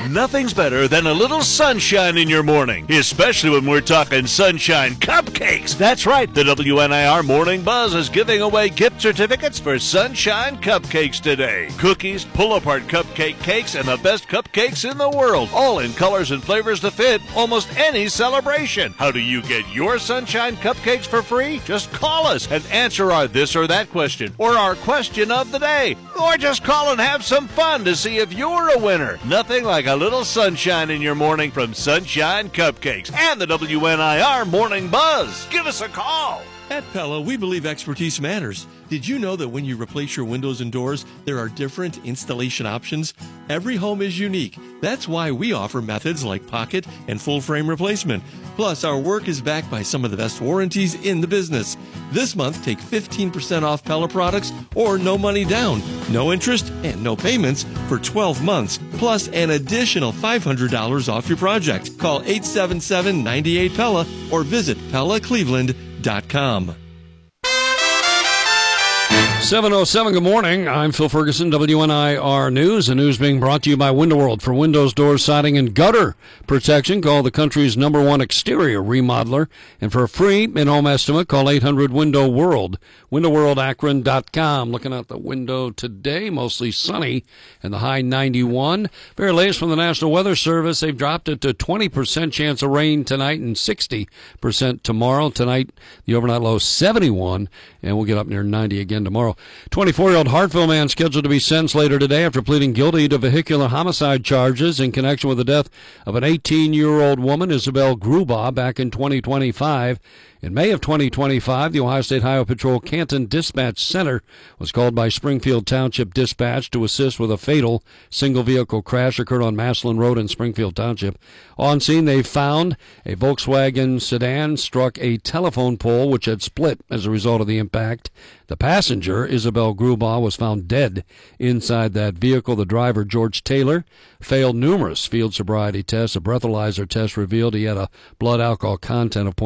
Nothing's better than a little sunshine in your morning, especially when we're talking sunshine cupcakes. That's right, the WNIR Morning Buzz is giving away gift certificates for sunshine cupcakes today. Cookies, pull-apart cupcake cakes, and the best cupcakes in the world, all in colors and flavors to fit almost any celebration. How do you get your sunshine cupcakes for free? Just call us and answer our this or that question, or our question of the day, or just call and have some fun to see if you're a winner. Nothing like a little sunshine in your morning from Sunshine Cupcakes and the WNIR Morning Buzz. Give us a call. At Pella, we believe expertise matters. Did you know that when you replace your windows and doors, there are different installation options? Every home is unique. That's why we offer methods like pocket and full frame replacement. Plus, our work is backed by some of the best warranties in the business. This month, take 15% off Pella products or no money down, no interest, and no payments for 12 months, plus an additional $500 off your project. Call 877-98-PELLA or visit PellaCleveland.com. 7:07, good morning. I'm Phil Ferguson, WNIR News. The news being brought to you by Window World. For windows, doors, siding, and gutter protection, call the country's #1 exterior remodeler. And for a free in-home estimate, call 800-WINDOW-WORLD. WindowWorldAkron.com. Looking out the window today, mostly sunny, and the high 91. Very latest from the National Weather Service, they've dropped it to 20% chance of rain tonight and 60% tomorrow. Tonight, the overnight low 71, and we'll get up near 90 again tomorrow. 24-year-old Hartville man scheduled to be sentenced later today after pleading guilty to vehicular homicide charges in connection with the death of an 18-year-old woman, Isabel Grubaugh, back in 2025. In May of 2025, the Ohio State Highway Patrol Canton Dispatch Center was called by Springfield Township Dispatch to assist with a fatal single-vehicle crash occurred on Maslin Road in Springfield Township. On scene, they found a Volkswagen sedan struck a telephone pole, which had split as a result of the impact. The passenger, Isabel Grubaugh, was found dead inside that vehicle. The driver, George Taylor, failed numerous field sobriety tests. A breathalyzer test revealed he had a blood alcohol content of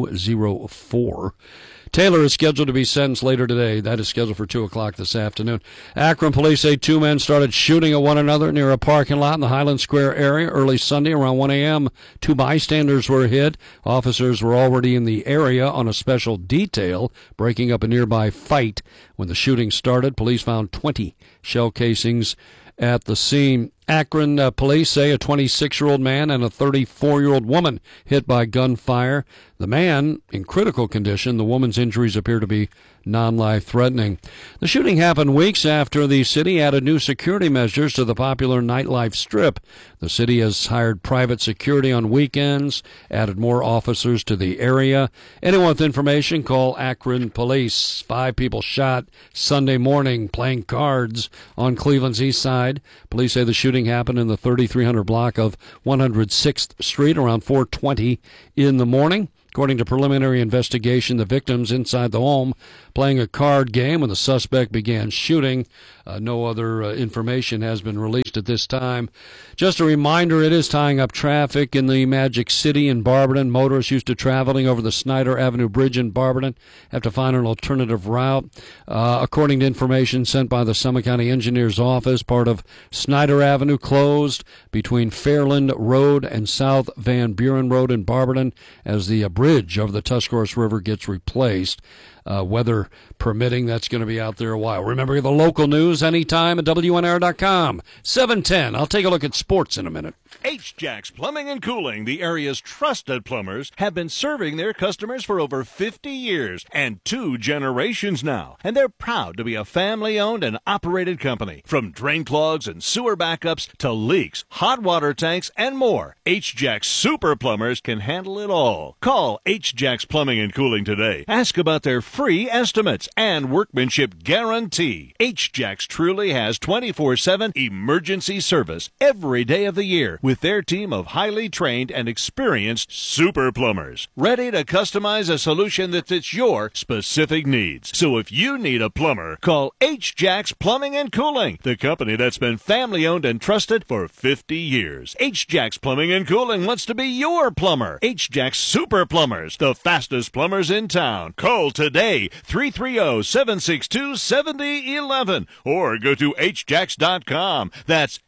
.204. Taylor is scheduled to be sentenced later today. That is scheduled for 2 o'clock this afternoon. Akron police say 2 men started shooting at one another near a parking lot in the Highland Square area early Sunday around 1 a.m. 2 bystanders were hit. Officers were already in the area on a special detail, breaking up a nearby fight. When the shooting started, police found 20 shell casings at the scene. Akron police say a 26-year-old man and a 34-year-old woman hit by gunfire. The man in critical condition. The woman's injuries appear to be non-life-threatening. The shooting happened weeks after the city added new security measures to the popular nightlife strip. The city has hired private security on weekends, added more officers to the area. Anyone with information, call Akron Police. 5 people shot Sunday morning playing cards on Cleveland's east side. Police say the shooting happened in the 3300 block of 106th Street around 4:20 in the morning. According to preliminary investigation, the victims inside the home playing a card game when the suspect began shooting. No other information has been released at this time. Just a reminder, it is tying up traffic in the Magic City in Barberton. Motorists used to traveling over the Snyder Avenue Bridge in Barberton have to find an alternative route. According to information sent by the Summit County Engineer's Office, part of Snyder Avenue closed between Fairland Road and South Van Buren Road in Barberton as the bridge over the Tuscarawas River gets replaced. Weather permitting, that's going to be out there a while. Remember the local news anytime at WNR.com. 7:10. I'll take a look at sports in a minute. H-Jacks Plumbing and Cooling, the area's trusted plumbers, have been serving their customers for over 50 years and 2 generations now. And they're proud to be a family-owned and operated company. From drain clogs and sewer backups to leaks, hot water tanks, and more, H-Jacks Super Plumbers can handle it all. Call H-Jacks Plumbing and Cooling today. Ask about their free estimates and workmanship guarantee. H-Jacks truly has 24/7 emergency service every day of the year with their team of highly trained and experienced super plumbers, ready to customize a solution that fits your specific needs. So if you need a plumber, call H-Jacks Plumbing and Cooling, the company that's been family-owned and trusted for 50 years. H-Jacks Plumbing and Cooling wants to be your plumber. H-Jacks Super Plumbers, the fastest plumbers in town. Call today, 330-762-7011, or go to hjacks.com. That's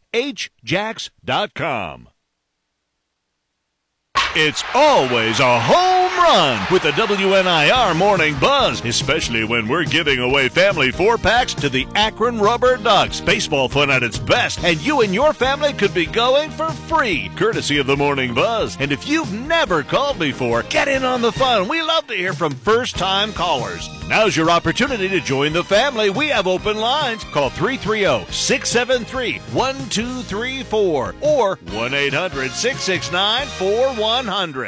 HJacks.com. It's always a home run with the WNIR Morning Buzz, especially when we're giving away family 4-packs to the Akron Rubber Ducks. Baseball fun at its best, and you and your family could be going for free, courtesy of the Morning Buzz. And if you've never called before, get in on the fun. We love to hear from first-time callers. Now's your opportunity to join the family. We have open lines. Call 330-673-1234 or 1-800-669-4100.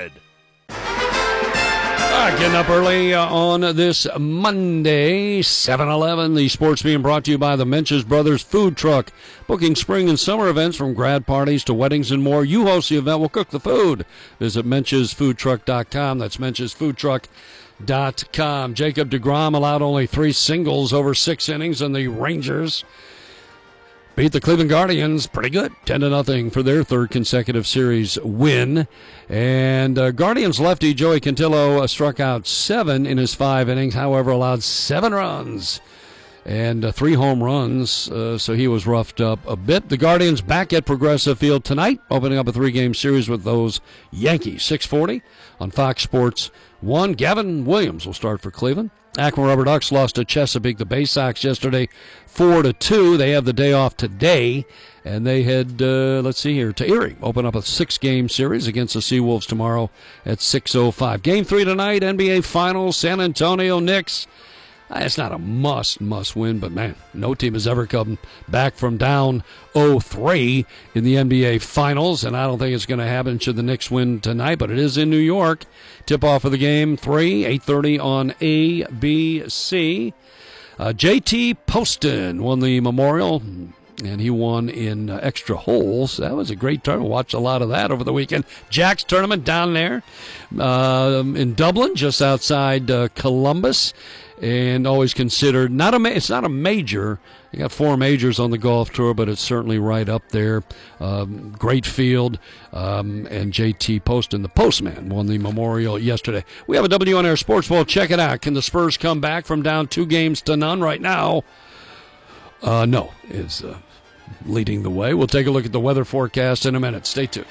Getting up early on this Monday, 7-11. The sports being brought to you by the Menches Brothers Food Truck. Booking spring and summer events from grad parties to weddings and more. You host the event, we'll cook the food. Visit MenchesFoodTruck.com. That's MenchesFoodTruck.com. Jacob deGrom allowed only 3 singles over 6 innings, and the Rangers beat the Cleveland Guardians pretty good, 10-0 for their 3rd consecutive series win. And Guardians lefty Joey Cantillo struck out 7 in his 5 innings, however allowed 7 runs and 3 home runs, so he was roughed up a bit. The Guardians back at Progressive Field tonight, opening up a 3-game series with those Yankees. 6:40 on Fox Sports 1. Gavin Williams will start for Cleveland. Akron Rubber Ducks lost to Chesapeake, the Bay Sox, yesterday 4-2. They have the day off today, and they head, to Erie. Open up a 6-game series against the Seawolves tomorrow at 6:05. Game 3 tonight, NBA Finals, San Antonio Knicks. It's not a must win, but man, no team has ever come back from down 0-3 in the NBA Finals, and I don't think it's going to happen should the Knicks win tonight, but it is in New York. Tip-off of the game 3, 8:30 on ABC. JT Poston won the Memorial, and he won in extra holes. That was a great tournament. Watched a lot of that over the weekend. Jack's tournament down there in Dublin, just outside Columbus. And always considered it's not a major. You got 4 majors on the golf tour, but it's certainly right up there. Great field, and JT Poston, the postman, won the Memorial yesterday. We have a WNR Sports Bowl. Check it out. Can the Spurs come back from down 2-0 right now? No, is leading the way. We'll take a look at the weather forecast in a minute. Stay tuned.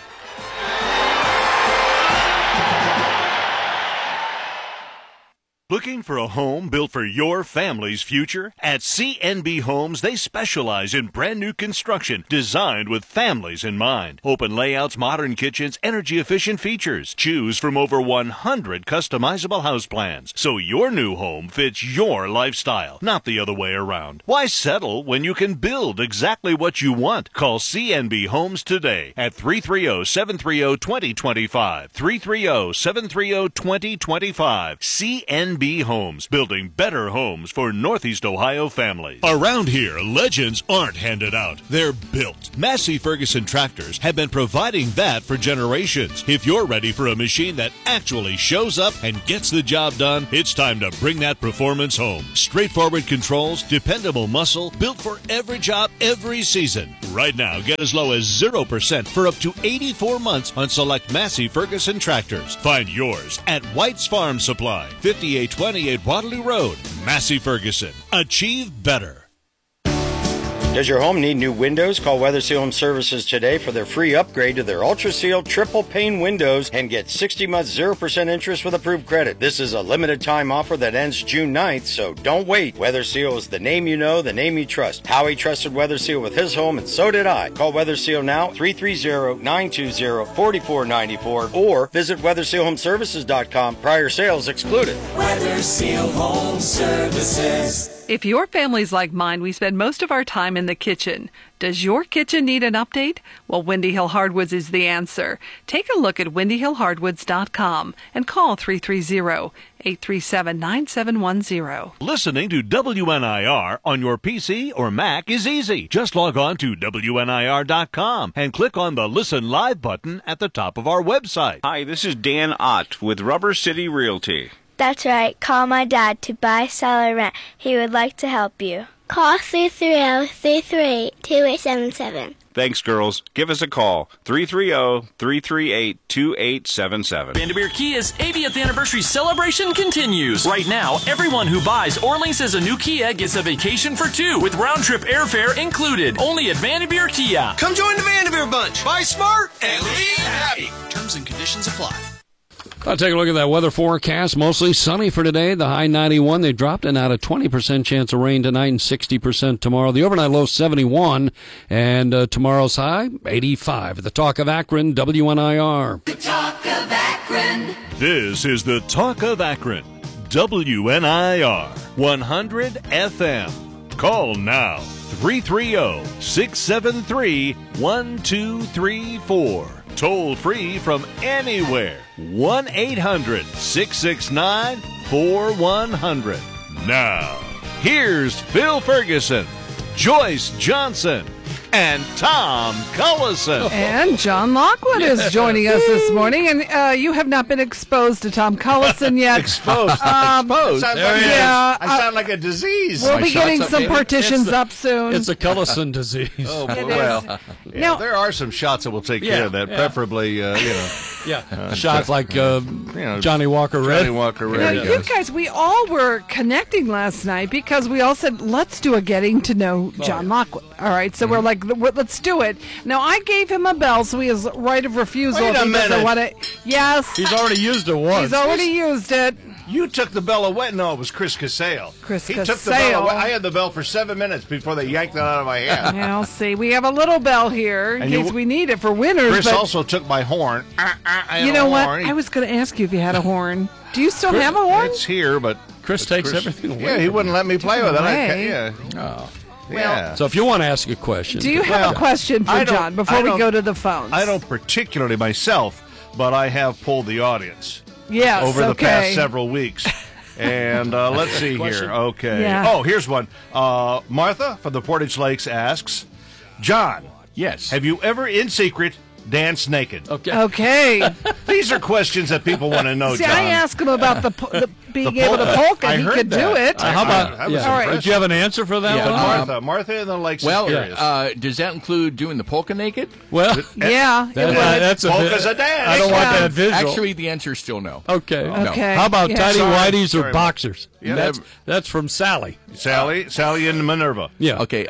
Looking for a home built for your family's future? At CNB Homes, they specialize in brand new construction designed with families in mind. Open layouts, modern kitchens, energy-efficient features. Choose from over 100 customizable house plans, so your new home fits your lifestyle, not the other way around. Why settle when you can build exactly what you want? Call CNB Homes today at 330-730-2025. 330-730-2025. CNB Homes, building better homes for Northeast Ohio families. Around here, legends aren't handed out. They're built. Massey Ferguson tractors have been providing that for generations. If you're ready for a machine that actually shows up and gets the job done, it's time to bring that performance home. Straightforward controls, dependable muscle, built for every job, every season. Right now, get as low as 0% for up to 84 months on select Massey Ferguson tractors. Find yours at White's Farm Supply, 5828 Waterloo Road, Massey Ferguson. Achieve better. Does your home need new windows? Call Weather Seal Home Services today for their free upgrade to their Ultra Seal triple pane windows and get 60 months 0% interest with approved credit. This is a limited time offer that ends June 9th, so don't wait. Weather Seal is the name you know, the name you trust. Howie trusted Weather Seal with his home, and so did I. Call Weather Seal now, 330-920-4494, or visit WeatherSealHomeservices.com. Prior sales excluded. Weather Seal Home Services. If your family's like mine, we spend most of our time in the kitchen. Does your kitchen need an update? Well, Windy Hill Hardwoods is the answer. Take a look at WindyHillHardwoods.com and call 330-837-9710. Listening to WNIR on your PC or Mac is easy. Just log on to WNIR.com and click on the Listen Live button at the top of our website. Hi, this is Dan Ott with Rubber City Realty. That's right. Call my dad to buy, sell, or rent. He would like to help you. Call 330-338-2877. Thanks, girls. Give us a call. 330-338-2877. Vandermeer Kia's 80th anniversary celebration continues. Right now, everyone who buys or leases a new Kia gets a vacation for two with round-trip airfare included. Only at Vandermeer Kia. Come join the Vandermeer Bunch. Buy smart and leave happy. Terms and conditions apply. I'll take a look at that weather forecast. Mostly sunny for today. The high 91. They dropped it out a 20% chance of rain tonight and 60% tomorrow. The overnight low 71. And tomorrow's high 85. The Talk of Akron, WNIR. The Talk of Akron. This is the Talk of Akron, WNIR 100 FM. Call now, 330-673-1234. Toll free from anywhere, 1-800-669-4100. Now, here's Phil Ferguson, Joyce Johnson, and Tom Collison. And John Lockwood is joining us this morning. And you have not been exposed to Tom Collison yet. Exposed. Exposed. I sound like a disease. We'll be getting some partitions up soon. It's a Collison disease. Oh, It well. is. Now- there are some shots that will take care of that. Preferably, Shots like Johnny Walker Red. Johnny Walker Now, Red. you guys, we all were connecting last night because we all said, let's do a getting to know John Lockwood. All right, so we're like, let's do it. Now, I gave him a bell, so he has right of refusal. Wait a minute. Yes. He's already used it once. He's already used it. You took the bell away. No, it was Chris Casale. He took the bell away. I had the bell for 7 minutes before they yanked it out of my hand. Now, see, we have a little bell here in case we need it for winners. Chris but also took my horn. you know what? I was going to ask you if you had a horn. Do you still have a horn? It's here, but Chris takes everything away. Yeah, he wouldn't let me play with it. away. Yeah. So if you want to ask a question. Do you have a question for John before we go to the phones? I don't particularly myself, but I have pulled the audience. Yes, over the past several weeks. And let's see here. Okay. Yeah. Oh, here's one. Martha from the Portage Lakes asks, John. Yes. Have you ever, in secret, danced naked? Okay. These are questions that people want to know, See, John. I asked him about being able to polka. I He heard could that. do it. How about? All right. Did you have an answer for that one? Martha in the Lakes is Well, curious. does that include doing the polka naked? Well, Yeah. it would. that's Polka's a dance. I don't want that visual. Actually, the answer is still no. Okay. Okay. How about Yeah. tidy Sorry. whities or Sorry. boxers? Yeah. That's from Sally. Sally and Minerva. Yeah. Okay.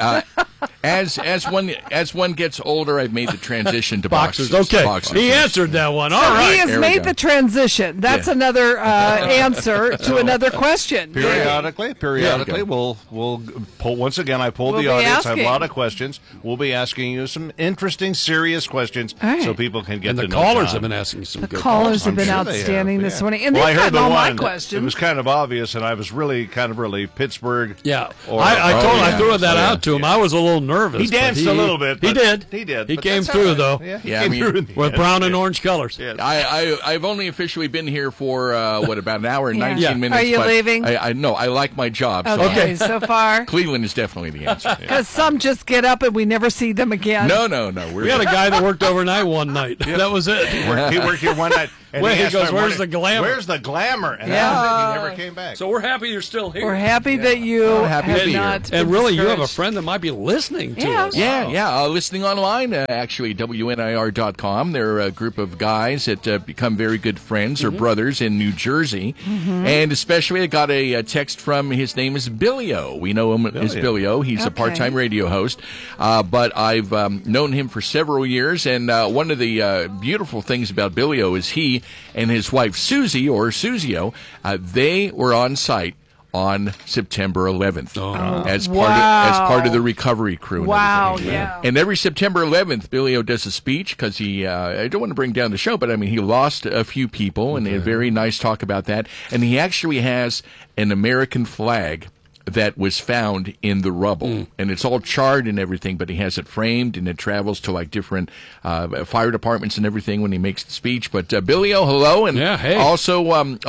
As one gets older, I've made the transition to Boxers. boxers. Okay. Boxers. He answered that one. All So right. he has there we made go. the transition. That's another answer to another question. Periodically, we'll pull. Once again, I pulled We'll the be audience. I have asking. a lot of questions. We'll be asking you some interesting, serious questions, All right. so people can get And to the know callers John. have been asking some The good callers have I'm been sure they outstanding have, this yeah. morning. And Well, I they've heard gotten the all my one. questions. It was kind of obvious, and I was really Pittsburgh. Yeah. Or- I threw that Yeah. out to him. I was a little nervous. He but danced a little bit. He but- did. He did. He but came that's through, all right. though. Yeah, he Yeah, I came mean- through in the With end. brown and orange colors. Yeah. I've only officially been here for about an hour and Yeah. 19 Yeah. minutes. Are you but leaving? No, I like my job. So Okay, so far. Cleveland is definitely the answer. Because some just get up and we never see them again. No. We had a guy that worked overnight one night. That was it. He worked here one night. And Wait, he asked goes, my "Where's morning, the glamour?" Where's the glamour? And Yeah. that was it. He never came back. So we're happy you're still here. We're happy that you happy to have be here. not been And really, you have a discouraged. friend that might be listening to Yeah. us. Yeah. Listening online, actually, WNIR.com. They're a group of guys that become very good friends or brothers in New Jersey. And especially, I got a text from, his name is Billy-O. We know him as Billy-O. He's a Okay. part-time radio host. But I've known him for several years. And one of the beautiful things about Billy-O is he and his wife, Susie, or Susio, they were on site on September 11th as part of the recovery crew. And Wow, everything. yeah. And every September 11th, Billy-O does a speech because he, I don't want to bring down the show, but I mean, he lost a few people and a very nice talk about that. And he actually has an American flag that was found in the rubble, and it's all charred and everything, but he has it framed, and it travels to like different fire departments and everything when he makes the speech. But Billy-O, hello, and Yeah, hey. also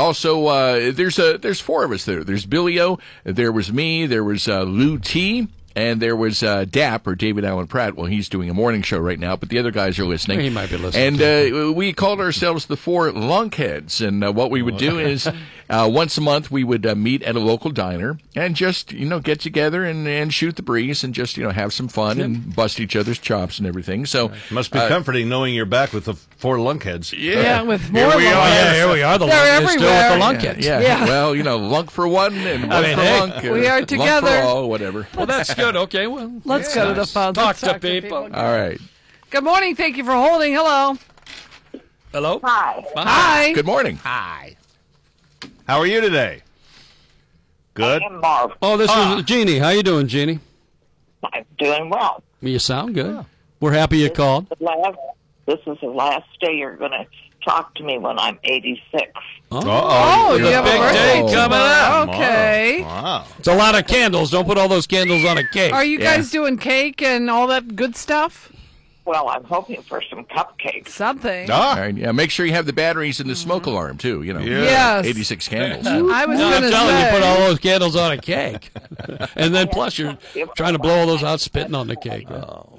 there's four of us there. There's Billy-O, there was me, there was Lou T. And there was DAP, or David Allen Pratt. Well, he's doing a morning show right now, but the other guys are listening. He might be listening. And we called ourselves the Four Lunkheads. And what we would do is once a month we would meet at a local diner and just, get together and shoot the breeze and just, have some fun and bust each other's chops and everything. So must be comforting knowing you're back with the 4 lunkheads. Yeah, with more lunkheads. Yeah, here we are. The lunkheads still with the lunkheads. Yeah. Well, lunk for one and one for lunk. We are together. Lunk for all, whatever. Well, that's good. Okay, well, let's go to the phone. Talk to people. All right. Good morning. Thank you for holding. Hello. Hello. Hi. Hi. Good morning. Hi. How are you today? Good. I am Marv. Oh, this is Jeannie. How you doing, Jeannie? I'm doing well. You sound good. We're happy you called. This is the last day you're going to talk to me when I'm 86. Oh, you have a big day coming up. Okay. Wow. It's a lot of candles. Don't put all those candles on a cake. Are you guys doing cake and all that good stuff? Well, I'm hoping for some cupcakes. Something. All right, yeah. Make sure you have the batteries in the smoke alarm too. Yes. 86 candles. I was I'm going to telling you, say. put all those candles on a cake, and then plus you're trying to blow all those out, spitting on the cake. Who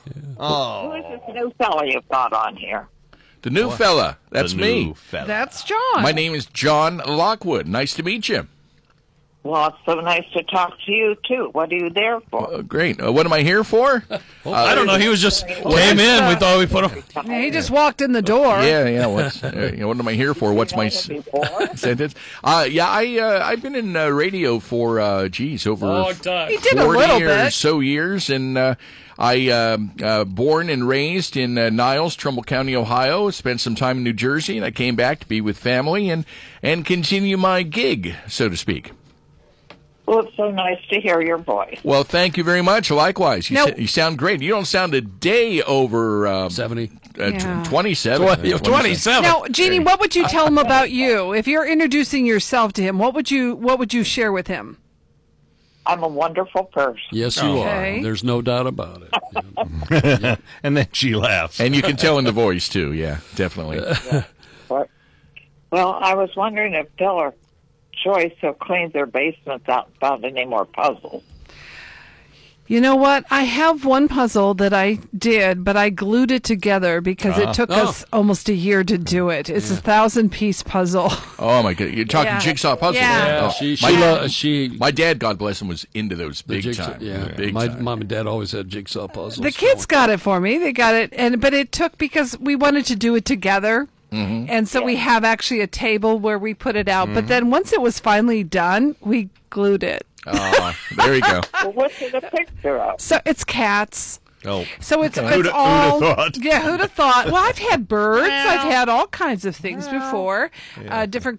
is this new fella you've got on here? The new fella. That's me. That's John. My name is John Lockwood. Nice to meet you. Well, it's so nice to talk to you, too. What are you there for? Great. What am I here for? I don't know. He was just came in. We thought we put him. He just walked in the door. Yeah. What am I here for? What's my sentence? I've been in radio for, over He did 40 a little or bit. so years, and I born and raised in Niles, Trumbull County, Ohio. Spent some time in New Jersey, and I came back to be with family and continue my gig, so to speak. Well, it's so nice to hear your voice. Well, thank you very much. Likewise. You sound great. You don't sound a day over 70. 27. 27. Now, Jeannie, what would you tell him about you? If you're introducing yourself to him, what would you share with him? I'm a wonderful person. Yes, you Okay. are. There's no doubt about it. And then she laughs. And you can tell in the voice, too. Yeah, definitely. Well, I was wondering if Bill or Joyce have cleaned their basements out and found any more puzzles. You know what? I have one puzzle that I did, but I glued it together because it took us almost a year to do it. It's a 1,000-piece puzzle. Oh, my God. You're talking jigsaw puzzles. Yeah. My dad, God bless him, was into those big time. Yeah, big my time. mom and dad always had jigsaw puzzles. The kids got it for me. They got it, but it took because we wanted to do it together. Mm-hmm. And so we have actually a table where we put it out. But then once it was finally done, we glued it. Oh, there you go. Well, what's the picture of? So it's cats. Oh. So it's Who'd have thought? Yeah, who'd have thought? Well, I've had birds. I've had all kinds of things before. Different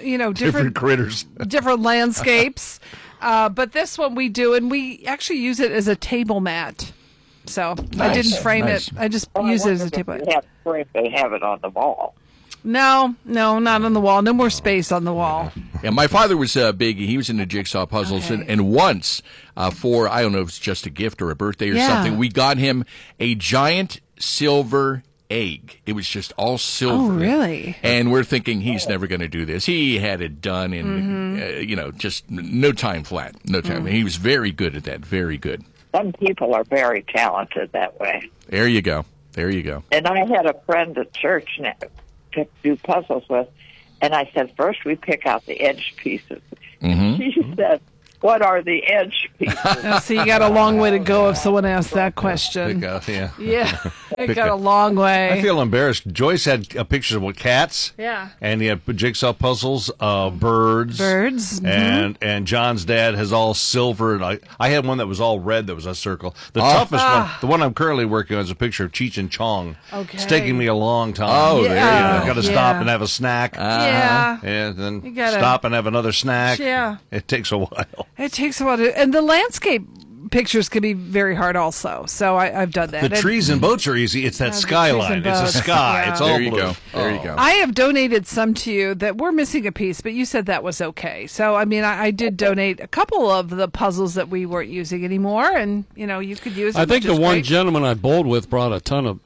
critters. different landscapes. But this one we do, and we actually use it as a table mat. So I didn't frame it. I just use it as a table mat. They have it on the wall. No, not on the wall. No more space on the wall. Yeah, my father was big. He was into jigsaw puzzles, and once for, I don't know if it's just a gift or a birthday or something, we got him a giant silver egg. It was just all silver. Oh, really? And we're thinking he's never going to do this. He had it done in, just no time flat. No time. He was very good at that. Very good. Some people are very talented that way. There you go. And I had a friend at church to do puzzles with, and I said, first we pick out the edge pieces. Mm-hmm. She said, what are the edge pieces? So you got a long way to go if someone asks that question. Yeah. It got a long way. I feel embarrassed. Joyce had pictures of cats. Yeah. And he had jigsaw puzzles, birds. Birds. And John's dad has all silver. And I had one that was all red that was a circle. The toughest one, the one I'm currently working on, is a picture of Cheech and Chong. Okay. It's taking me a long time. Oh, there you go. I've got to stop and have a snack. Yeah. And then stop and have another snack. Yeah. It takes a while. It takes a while to, and the landscape pictures can be very hard also. So I've done that. The trees and boats are easy. It's that skyline. It's a sky. Yeah. It's all There you blue. go. There you go. I have donated some to you that were missing a piece, but you said that was okay. So, I mean, I did donate a couple of the puzzles that we weren't using anymore, and, you could use them. I think the one gentleman I bowled with brought a ton of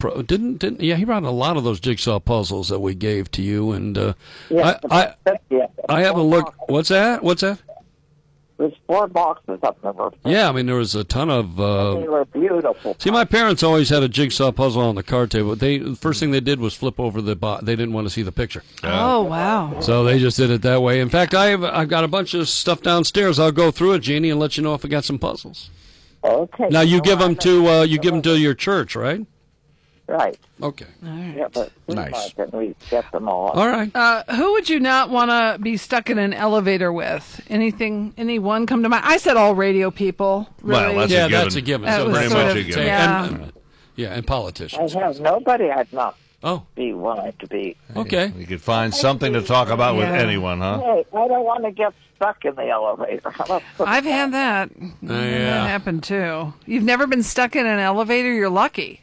he brought a lot of those jigsaw puzzles that we gave to you, and I haven't looked. What's that? There's 4 boxes up there. Yeah, I mean, there was a ton of... they were beautiful. See, my parents always had a jigsaw puzzle on the card table. The first thing they did was flip over the box. They didn't want to see the picture. Oh, wow. So they just did it that way. In fact, I've got a bunch of stuff downstairs. I'll go through it, Jeannie, and let you know if I got some puzzles. Okay. Now, you give them to your church, right? Right. Okay. All right. Yeah, but Nice. we get them all. All right. Who would you not want to be stuck in an elevator with? Anyone come to mind? I said all radio people. Really. Well, that's a given. That So was pretty sort much of- a given. yeah. And politicians. I have nobody I'd not Oh, be wanted to be. okay. You could find something to talk about with Yeah. anyone, huh? Hey, I don't want to get stuck in the elevator. I've had that. That happened too. You've never been stuck in an elevator? You're lucky.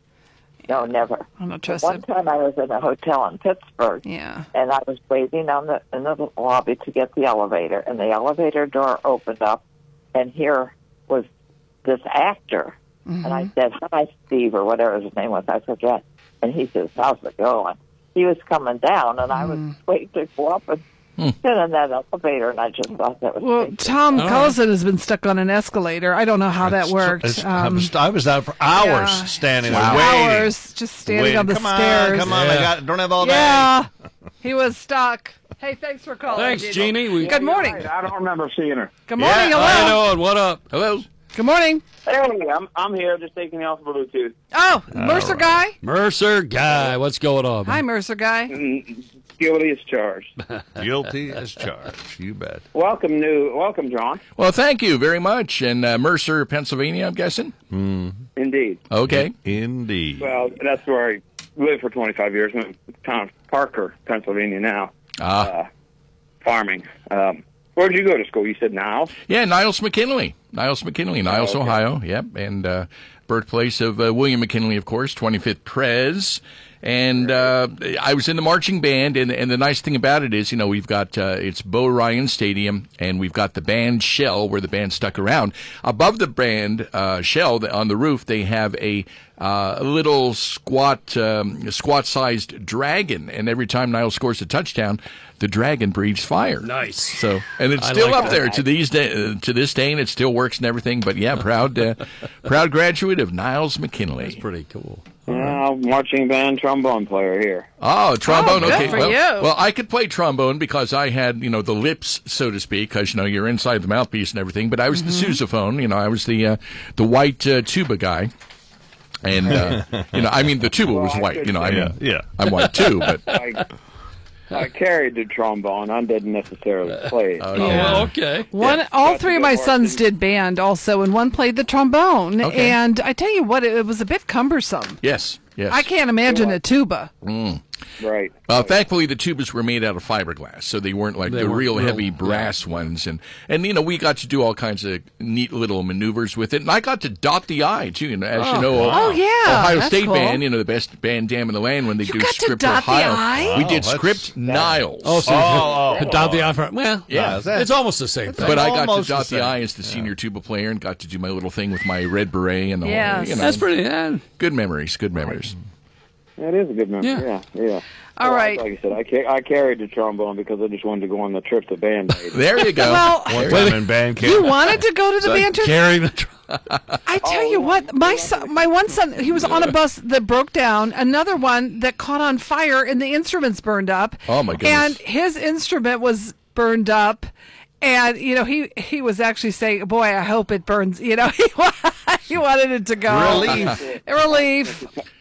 No, never. I'm not trust One it. time I was in a hotel in Pittsburgh, Yeah. and I was waiting in the lobby to get the elevator, and the elevator door opened up, and here was this actor. Mm-hmm. And I said, "Hi, Steve," or whatever his name was, I forget. And he says, "How's it going?" He was coming down, and I was waiting to go up and sit in that elevator, and I just thought that was Well, crazy. Tom Cullison has been stuck on an escalator. I don't know how that worked. I was out for hours standing there waiting. Hours just standing on the Come stairs. Come on, I don't have all day. Yeah, he was stuck. Hey, thanks for calling. Thanks, Jeannie. Good morning. I don't remember seeing her. Good morning. How Hello. you doing? What up? Hello. Good morning. Hey, I'm here just taking you off Bluetooth. Oh, Mercer guy. Mercer guy. What's going on? Hi, Mercer guy. Guilty as charged. Guilty as charged. You bet. Welcome, John. Well, thank you very much. And Mercer, Pennsylvania, I'm guessing? Indeed. Okay. Indeed. Well, that's where I lived for 25 years. I'm in town of Parker, Pennsylvania now. Farming. Where did you go to school? You said Niles? Yeah, Niles McKinley, Niles, okay. Ohio. Yep, and birthplace of William McKinley, of course, 25th Pres. And I was in the marching band, and the nice thing about it is, we've got it's Bo Ryan Stadium, and we've got the band shell where the band stuck around. Above the band shell on the roof, they have a little squat-sized dragon, and every time Niles scores a touchdown, the dragon breathes fire. Nice. So, and it's still up there to this day, and it still works and everything. But yeah, proud graduate of Niles McKinley. That's pretty cool. Marching band trombone player here. Oh, trombone. good Okay. for Well, you. well, I could play trombone because I had, the lips, so to speak, because you're inside the mouthpiece and everything. But I was the sousaphone. I was the white tuba guy. And the tuba was white. I'm white too, but. I carried the trombone. I didn't necessarily play it. Okay. All three of my sons did band also, and one played the trombone. Okay. And I tell you what, it was a bit cumbersome. Yes. I can't imagine a tuba. Right. Thankfully, the tubas were made out of fiberglass, so they weren't like the real heavy brass ones. And we got to do all kinds of neat little maneuvers with it. And I got to dot the I, too. As you know, Ohio that's State cool. Band, the best band dam in the land when they do got to Script dot the Ohio. I? We did Script Niles. Dot the I for, well, yeah. it's almost the same thing. But I got to Almost dot the the same. I as the senior tuba player and got to do my little thing with my red beret and the Yes. whole, That's pretty. good memories. Good memories. That is a good memory. Yeah. All right. Like I said, I carried the trombone because I just wanted to go on the trip to band made. There you go. Well, One time in band camp. you wanted to go to the band trip? Carrying the. I tell you what, my one son, he was on a bus that broke down, another one that caught on fire, and the instruments burned up. Oh, my goodness. And his instrument was burned up. And, he was actually saying, boy, I hope it burns. He wanted it to go. Relief. Relief.